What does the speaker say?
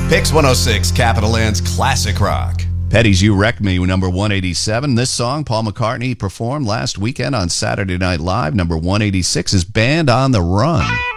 Pix 106, Capital Land's classic rock. Petty's You Wrecked Me, number 187. This song, Paul McCartney performed last weekend on Saturday Night Live. Number 186 is Band on the Run.